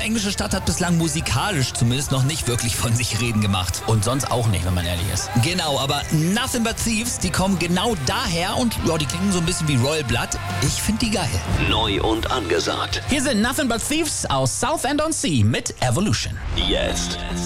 englische Stadt hat bislang musikalisch zumindest noch nicht wirklich von sich reden gemacht. Und sonst auch nicht, wenn man ehrlich ist. Genau, aber Nothing But Thieves, die kommen genau daher und ja, die klingen so ein bisschen wie Royal Blood. Ich finde die geil. Neu und angesagt. Hier sind Nothing But Thieves aus Southend-on-Sea mit Evolution. Jetzt.